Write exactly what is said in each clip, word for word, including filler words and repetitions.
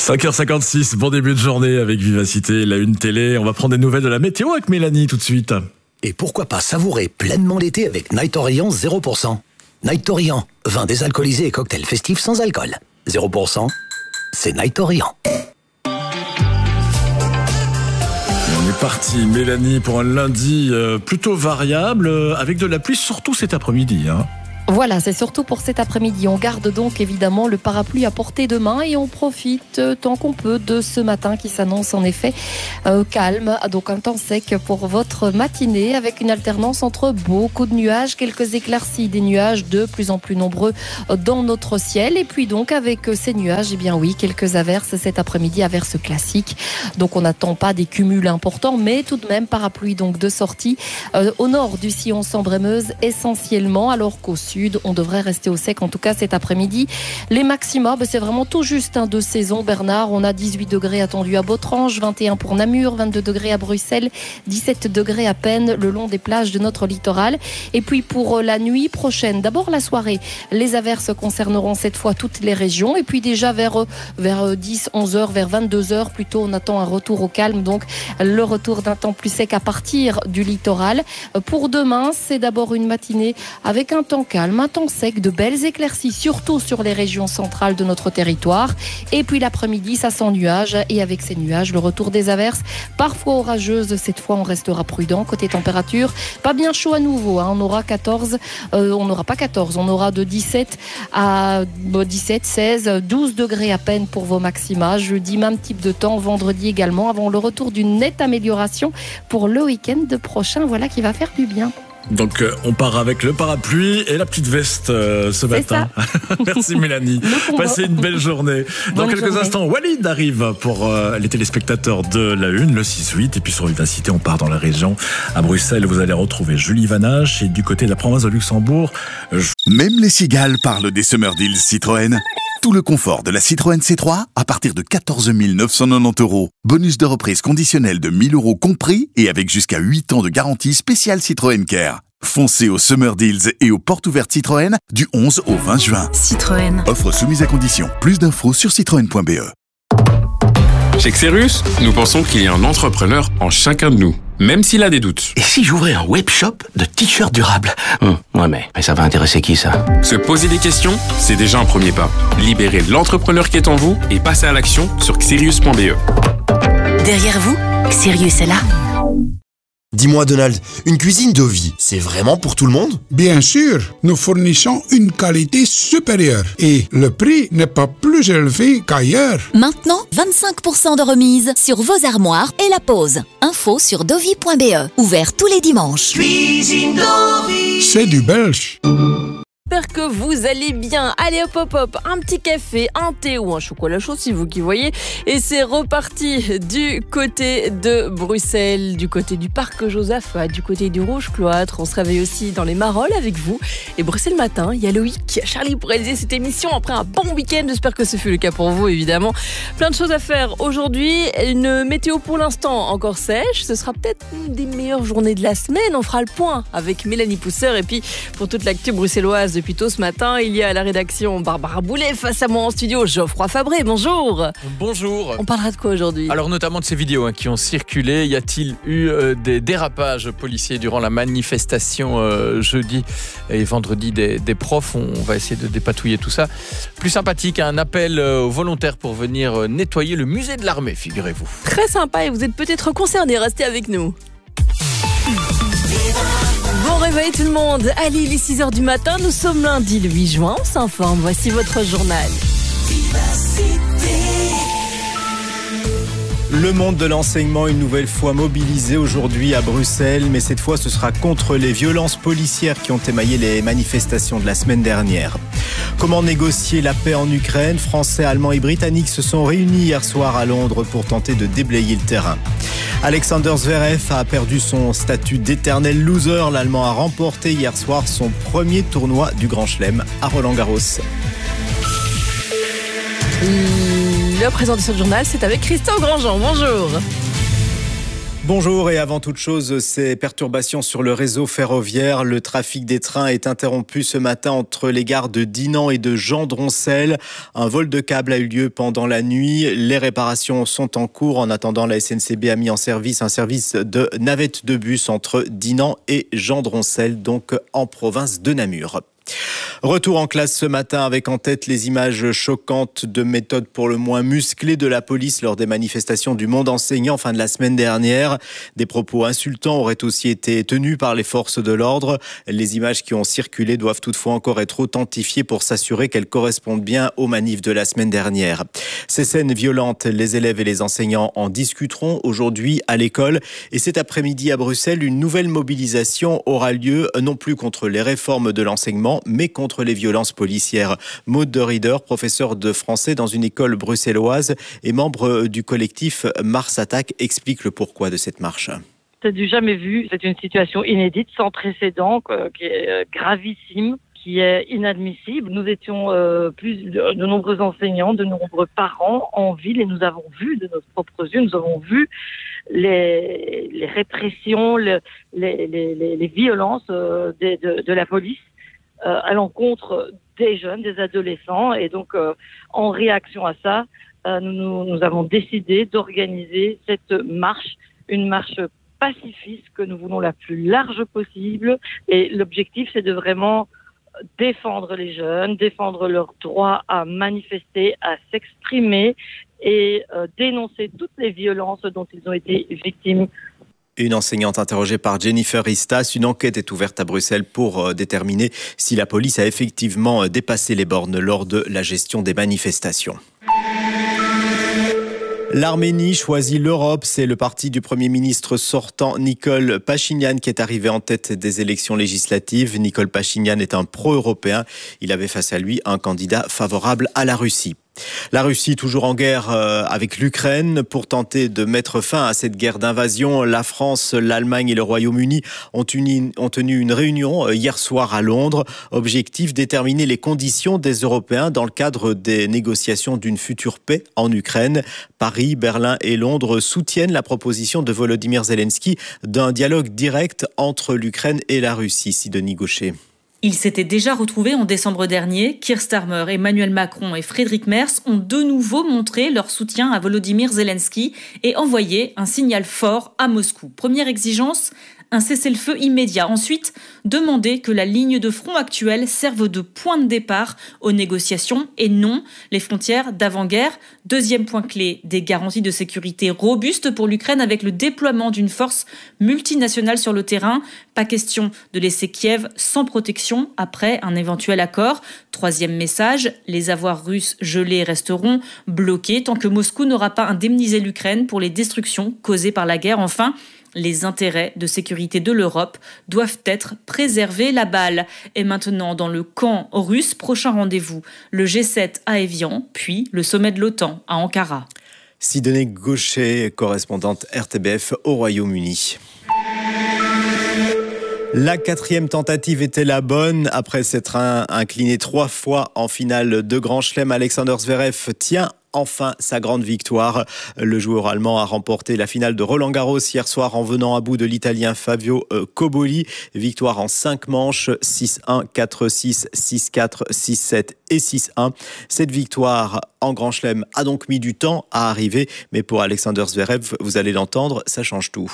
cinq heures cinquante-six, bon début de journée avec Vivacité, la une télé. On va prendre des nouvelles de la météo avec Mélanie tout de suite. Et pourquoi pas savourer pleinement l'été avec Night Orient zéro pour cent. Night Orient, vin désalcoolisé et cocktail festif sans alcool. zéro pour cent, c'est Night Orient. On est parti, Mélanie, pour un lundi euh, plutôt variable, euh, avec de la pluie, surtout cet après-midi. Hein. Voilà, c'est surtout pour cet après-midi. On garde donc évidemment le parapluie à portée de main et on profite tant qu'on peut de ce matin qui s'annonce en effet euh, calme. Donc un temps sec pour votre matinée avec une alternance entre beaucoup de nuages, quelques éclaircies, des nuages de plus en plus nombreux dans notre ciel. Et puis donc avec ces nuages, eh bien oui, quelques averses cet après-midi, averses classiques. Donc on n'attend pas des cumuls importants, mais tout de même parapluie donc de sortie euh, au nord du sillon Sambre-et-Meuse essentiellement, alors qu'au sud, on devrait rester au sec en tout cas cet après-midi. Les maxima, ben c'est vraiment tout juste hein, de saison, Bernard. On a dix-huit degrés attendus à Botrange, vingt et un pour Namur, vingt-deux degrés à Bruxelles, dix-sept degrés à peine le long des plages de notre littoral. Et puis pour la nuit prochaine, d'abord la soirée, les averses concerneront cette fois toutes les régions. Et puis déjà vers, vers dix, onze heures, vers vingt-deux heures plutôt, on attend un retour au calme. Donc le retour d'un temps plus sec à partir du littoral. Pour demain, c'est d'abord une matinée avec un temps calme, un temps sec, de belles éclaircies, surtout sur les régions centrales de notre territoire. Et puis l'après-midi, ça sent nuages. Et avec ces nuages, le retour des averses, parfois orageuses. Cette fois, on restera prudent. Côté température, pas bien chaud à nouveau. Hein. On aura quatorze, euh, on n'aura pas quatorze, on aura de dix-sept à dix-sept, seize, douze degrés à peine pour vos maxima. Jeudi, même type de temps. Vendredi également, avant le retour d'une nette amélioration pour le week-end prochain. Voilà qui va faire du bien. Donc euh, on part avec le parapluie et la petite veste euh, ce C'est matin. Merci Mélanie. Passez une belle journée. Dans Bonne quelques journée. instants, Walid arrive pour euh, les téléspectateurs de la Une, le six huit. Et puis sur Vivacité, on part dans la région. À Bruxelles, vous allez retrouver Julie Vanache. Et du côté de la province de Luxembourg, je... Même les cigales parlent des Summer Deals Citroën. Tout le confort de la Citroën C trois à partir de quatorze mille neuf cent quatre-vingt-dix euros. Bonus de reprise conditionnel de mille euros compris et avec jusqu'à huit ans de garantie spéciale Citroën Care. Foncez aux Summer Deals et aux portes ouvertes Citroën du onze au vingt juin. Citroën. Offre soumise à condition. Plus d'infos sur citroën point b e. Chez Xerus, nous pensons qu'il y a un entrepreneur en chacun de nous, même s'il a des doutes. Et si j'ouvrais un web shop de t-shirts durables? hum, Ouais, mais, mais ça va intéresser qui, ça? Se poser des questions, c'est déjà un premier pas. Libérez l'entrepreneur qui est en vous et passez à l'action sur xerius point b e. Derrière vous, Sirius est là. Dis-moi Donald, une cuisine de vie, c'est vraiment pour tout le monde? Bien sûr, nous fournissons une qualité supérieure et le prix n'est pas plus élevé qu'ailleurs. Maintenant, vingt-cinq pour cent de remise sur vos armoires et la pause. Info sur dovi point b e. Ouvert tous les dimanches. Cuisine Dovi, c'est du belge. J'espère que vous allez bien. Allez hop hop hop, un petit café, un thé ou un chocolat chaud si vous qui voyez. Et c'est reparti du côté de Bruxelles, du côt du parc Josaphat, du côté du Rouge Cloître. On se réveille aussi dans les Marolles avec vous. Et Bruxelles Matin, il y a Loïc, Charlie pour réaliser cette émission après un bon week-end. J'espère que ce fut le cas pour vous évidemment. Plein de choses à faire aujourd'hui. Une météo pour l'instant encore sèche. Ce sera peut-être une des meilleures journées de la semaine. On fera le point avec Mélanie Pousseur. Et puis pour toute l'actu bruxelloise depuis tôt ce matin, il y a à la rédaction Barbara Boulet, face à moi en studio Geoffroy Fabré, bonjour. Bonjour. On parlera de quoi aujourd'hui? Alors notamment de ces vidéos hein, qui ont circulé. Y a-t-il eu euh, des dérapages policiers durant la manifestation euh, jeudi et vendredi des, des profs? On va essayer de dépatouiller tout ça. Plus sympathique, un appel euh, aux volontaires pour venir euh, nettoyer le musée de l'armée, figurez-vous. Très sympa et vous êtes peut-être concernés, restez avec nous. Bon réveil tout le monde, allez il est six heures du matin, nous sommes lundi le huit juin, on s'informe, voici votre journal. Le monde de l'enseignement une nouvelle fois mobilisé aujourd'hui à Bruxelles, mais cette fois ce sera contre les violences policières qui ont émaillé les manifestations de la semaine dernière. Comment négocier la paix en Ukraine? Français, Allemands et Britanniques se sont réunis hier soir à Londres pour tenter de déblayer le terrain. Alexander Zverev a perdu son statut d'éternel loser. L'Allemand a remporté hier soir son premier tournoi du Grand Chelem à Roland-Garros. La présentation du journal, c'est avec Christophe Grandjean. Bonjour. Bonjour et avant toute chose, ces perturbations sur le réseau ferroviaire. Le trafic des trains est interrompu ce matin entre les gares de Dinan et de Gendroncel. Un vol de câble a eu lieu pendant la nuit. Les réparations sont en cours. En attendant, la S N C B a mis en service un service de navette de bus entre Dinan et Gendroncel, donc en province de Namur. Retour en classe ce matin avec en tête les images choquantes de méthodes pour le moins musclées de la police lors des manifestations du monde enseignant fin de la semaine dernière. Des propos insultants auraient aussi été tenus par les forces de l'ordre. Les images qui ont circulé doivent toutefois encore être authentifiées pour s'assurer qu'elles correspondent bien aux manifs de la semaine dernière. Ces scènes violentes, les élèves et les enseignants en discuteront aujourd'hui à l'école. Et cet après-midi à Bruxelles, une nouvelle mobilisation aura lieu, non plus contre les réformes de l'enseignement, mais contre les violences policières. Maud de Rieder, professeure de français dans une école bruxelloise et membre du collectif Mars Attaque, explique le pourquoi de cette marche. C'est du jamais vu, c'est une situation inédite, sans précédent, qui est gravissime, qui est inadmissible. Nous étions euh, plus de, de nombreux enseignants, de nombreux parents en ville et nous avons vu de nos propres yeux, nous avons vu les, les répressions, le, les, les, les, les violences euh, de, de, de la police euh, à l'encontre des jeunes, des adolescents. Et donc, euh, en réaction à ça, euh, nous, nous avons décidé d'organiser cette marche, une marche pacifiste que nous voulons la plus large possible. Et l'objectif, c'est de vraiment défendre les jeunes, défendre leur droit à manifester, à s'exprimer et euh, dénoncer toutes les violences dont ils ont été victimes. Une enseignante interrogée par Jennifer Ristas. Une enquête est ouverte à Bruxelles pour déterminer si la police a effectivement dépassé les bornes lors de la gestion des manifestations. L'Arménie choisit l'Europe. C'est le parti du Premier ministre sortant Nikol Pachinian qui est arrivé en tête des élections législatives. Nikol Pachinian est un pro-européen. Il avait face à lui un candidat favorable à la Russie. La Russie, toujours en guerre avec l'Ukraine. Pour tenter de mettre fin à cette guerre d'invasion, la France, l'Allemagne et le Royaume-Uni ont, uni, ont tenu une réunion hier soir à Londres. Objectif, déterminer les conditions des Européens dans le cadre des négociations d'une future paix en Ukraine. Paris, Berlin et Londres soutiennent la proposition de Volodymyr Zelensky d'un dialogue direct entre l'Ukraine et la Russie. Sidonie Gaucher. Ils s'étaient déjà retrouvés en décembre dernier. Keir Starmer, Emmanuel Macron et Friedrich Merz ont de nouveau montré leur soutien à Volodymyr Zelensky et envoyé un signal fort à Moscou. Première exigence, un cessez-le-feu immédiat. Ensuite, demander que la ligne de front actuelle serve de point de départ aux négociations et non les frontières d'avant-guerre. Deuxième point clé, des garanties de sécurité robustes pour l'Ukraine avec le déploiement d'une force multinationale sur le terrain. Pas question de laisser Kiev sans protection après un éventuel accord. Troisième message, les avoirs russes gelés resteront bloqués tant que Moscou n'aura pas indemnisé l'Ukraine pour les destructions causées par la guerre. Enfin, les intérêts de sécurité de l'Europe doivent être préservés. La balle est maintenant dans le camp russe. Prochain rendez-vous, le G sept à Évian, puis le sommet de l'OTAN à Ankara. Sidonie Gaucher, correspondante R T B F au Royaume-Uni. La quatrième tentative était la bonne. Après s'être incliné trois fois en finale de Grand Chelem, Alexander Zverev tient enfin sa grande victoire. Le joueur allemand a remporté la finale de Roland-Garros hier soir en venant à bout de l'Italien Fabio Cobolli. Victoire en cinq manches, six un, quatre six, six quatre, six sept et six un. Cette victoire en Grand Chelem a donc mis du temps à arriver, mais pour Alexander Zverev, vous allez l'entendre, ça change tout.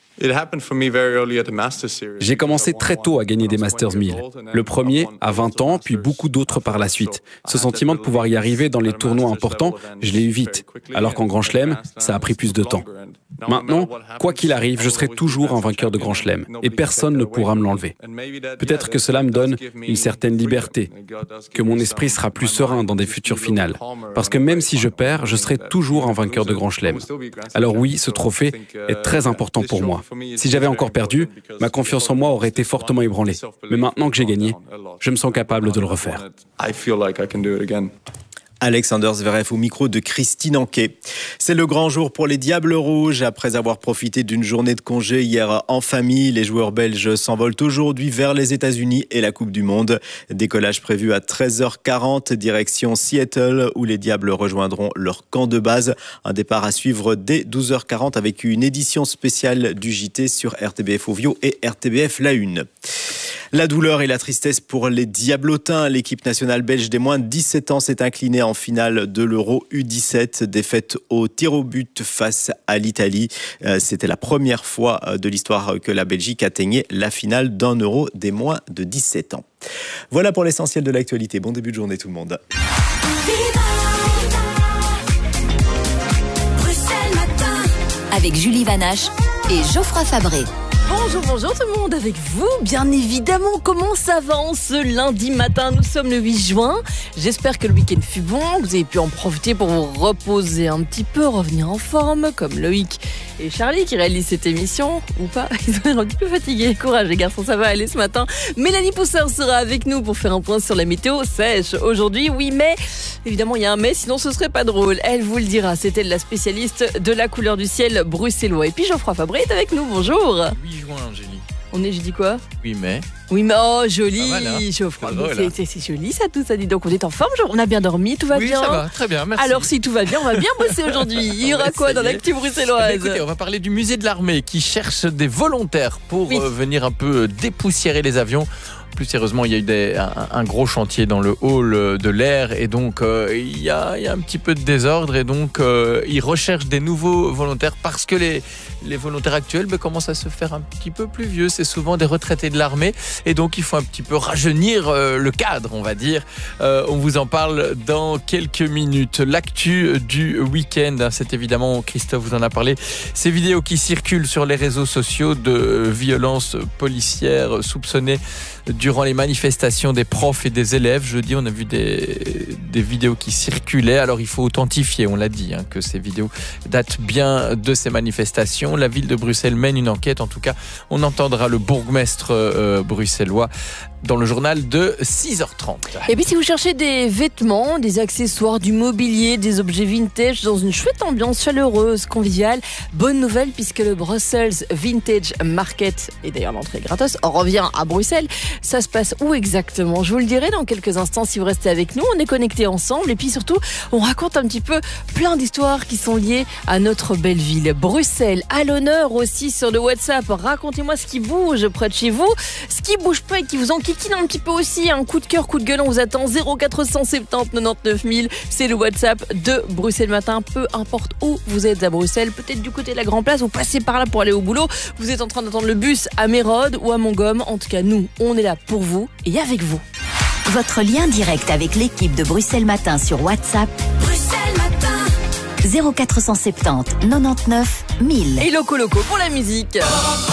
J'ai commencé très tôt à gagner des Masters mille. Le premier à vingt ans, puis beaucoup d'autres par la suite. Ce sentiment de pouvoir y arriver dans les tournois importants, je l'ai eu vite. Alors qu'en Grand Chelem, ça a pris plus de temps. Maintenant, quoi qu'il arrive, je serai toujours un vainqueur de Grand Chelem et personne ne pourra me l'enlever. Peut-être que cela me donne une certaine liberté, que mon esprit sera plus serein dans des futures finales. Parce que même si je perds, je serai toujours un vainqueur de Grand Chelem. Alors oui, ce trophée est très important pour moi. Si j'avais encore perdu, ma confiance en moi aurait été fortement ébranlée. Mais maintenant que j'ai gagné, je me sens capable de le refaire. Alexander Zverev au micro de Christine Anquet. C'est le grand jour pour les Diables Rouges. Après avoir profité d'une journée de congé hier en famille, les joueurs belges s'envolent aujourd'hui vers les États-Unis et la Coupe du Monde. Décollage prévu à treize heures quarante, direction Seattle, où les Diables rejoindront leur camp de base. Un départ à suivre dès douze heures quarante avec une édition spéciale du J T sur R T B F Ovio et R T B F La Une. La douleur et la tristesse pour les Diablotins. L'équipe nationale belge des moins de dix-sept ans s'est inclinée en finale de l'Euro U dix-sept. Défaite au tir au but face à l'Italie. C'était la première fois de l'histoire que la Belgique atteignait la finale d'un Euro des moins de dix-sept ans. Voilà pour l'essentiel de l'actualité. Bon début de journée tout le monde. Avec Julie Vanache et Geoffroy Fabré. Bonjour, bonjour tout le monde, avec vous, bien évidemment. Comment ça va en ce lundi matin? Nous sommes le huit juin. J'espère que le week-end fut bon. Vous avez pu en profiter pour vous reposer un petit peu, revenir en forme, comme Loïc et Charlie qui réalisent cette émission, ou pas. Ils ont l'air un petit peu fatigués. Courage les garçons, ça va aller ce matin. Mélanie Pousseur sera avec nous pour faire un point sur la météo sèche. Aujourd'hui, oui, mais évidemment, il y a un mais, sinon ce serait pas drôle. Elle vous le dira, c'est elle la spécialiste de la couleur du ciel bruxellois. Et puis Geoffroy Fabré est avec nous, bonjour. huit juin, Angélie. On est, j'ai dit quoi? Oui, mais. Oui, mais oh, joli, ah, voilà. Geoffroy. C'est, c'est, c'est joli ça, tout ça. Dis donc, on est en forme, on a bien dormi, tout va oui, bien. Oui, ça va, très bien, merci. Alors, si tout va bien, on va bien bosser aujourd'hui. Il y aura quoi dans l'actu bruxelloise? Eh bien, écoutez, on va parler du musée de l'armée qui cherche des volontaires pour oui. euh, venir un peu dépoussiérer les avions. Plus sérieusement, il y a eu des, un, un gros chantier dans le hall de l'air et donc euh, il, y a, il y a un petit peu de désordre et donc euh, ils recherchent des nouveaux volontaires parce que les, les volontaires actuels ben, commencent à se faire un petit peu plus vieux. C'est souvent des retraités de l'armée et donc il faut un petit peu rajeunir euh, le cadre, on va dire. Euh, on vous en parle dans quelques minutes. L'actu du week-end, hein, c'est évidemment, Christophe vous en a parlé, ces vidéos qui circulent sur les réseaux sociaux de violences policières soupçonnées durant les manifestations des profs et des élèves. Jeudi, on a vu des, des vidéos qui circulaient. Alors, il faut authentifier, on l'a dit, hein, que ces vidéos datent bien de ces manifestations. La ville de Bruxelles mène une enquête. En tout cas, on entendra le bourgmestre euh, bruxellois dans le journal de six heures trente. Et puis si vous cherchez des vêtements, des accessoires, du mobilier, des objets vintage dans une chouette ambiance chaleureuse, conviviale, bonne nouvelle puisque le Brussels Vintage Market, et d'ailleurs l'entrée est gratos, revient à Bruxelles. Ça se passe où exactement? Je vous le dirai dans quelques instants si vous restez avec nous. On est connectés ensemble et puis surtout, on raconte un petit peu plein d'histoires qui sont liées à notre belle ville. Bruxelles à l'honneur aussi sur le WhatsApp. Racontez-moi ce qui bouge près de chez vous, ce qui bouge pas et qui vous enquiquine un petit peu aussi. Un coup de cœur, coup de gueule, on vous attend. Zéro quatre cent soixante-dix quatre-vingt-dix mille, c'est le WhatsApp de Bruxelles Matin. Peu importe où vous êtes à Bruxelles, peut-être du côté de la Grand Place, vous passez par là pour aller au boulot, vous êtes en train d'attendre le bus à Mérode ou à Montgomery. En tout cas, nous, on est là pour vous et avec vous. Votre lien direct avec l'équipe de Bruxelles Matin sur WhatsApp. Bruxelles Matin. zéro quatre cent soixante-dix quatre-vingt-dix-neuf mille. Et Loco Loco pour la musique.